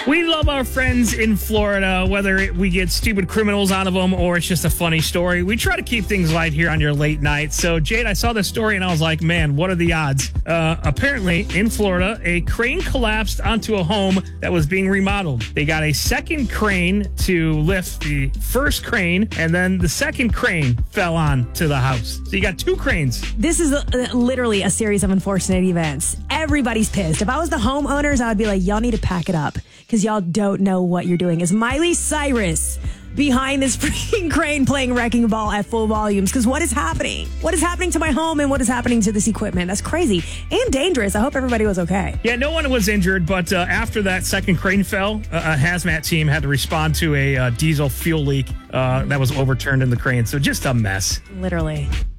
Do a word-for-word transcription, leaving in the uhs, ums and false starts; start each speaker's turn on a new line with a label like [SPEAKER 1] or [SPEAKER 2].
[SPEAKER 1] We love our friends in Florida, whether it, we get stupid criminals out of them or it's just a funny story. We try to keep things light here on your late night. So, Jade, I saw this story and I was like, man, what are the odds? Uh, apparently, in Florida, a crane collapsed onto a home that was being remodeled. They got a second crane to lift the first crane, and then the second crane fell on to the house. So you got two cranes.
[SPEAKER 2] This is a, literally a series of unfortunate events. Everybody's pissed. If I was the homeowners, I would be like, y'all need to pack it up because y'all don't know what you're doing. Is Miley Cyrus behind this freaking crane playing Wrecking Ball at full volumes? Because what is happening? What is happening to my home and what is happening to this equipment? That's crazy and dangerous. I hope everybody was okay.
[SPEAKER 1] Yeah, no one was injured, but uh, after that second crane fell, uh, a hazmat team had to respond to a uh, diesel fuel leak uh, that was overturned in the crane. So just a mess.
[SPEAKER 2] Literally.